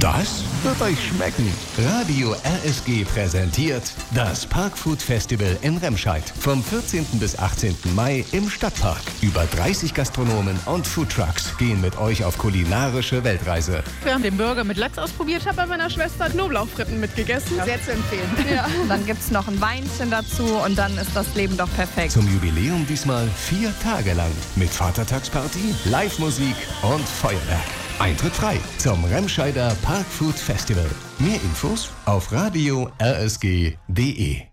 Das wird euch schmecken. Radio RSG präsentiert das Parkfood Festival in Remscheid. Vom 14. bis 18. Mai im Stadtpark. Über 30 Gastronomen und Foodtrucks gehen mit euch auf kulinarische Weltreise. Wir haben den Burger mit Lachs ausprobiert, habe bei meiner Schwester Knoblauchfritten mitgegessen. Sehr zu empfehlen. Ja. Dann gibt es noch ein Weinchen dazu und dann ist das Leben doch perfekt. Zum Jubiläum diesmal 4 Tage lang. Mit Vatertagsparty, Live-Musik und Feuerwerk. Eintritt frei zum Remscheider Parkfood Festival. Mehr Infos auf radio rsg.de.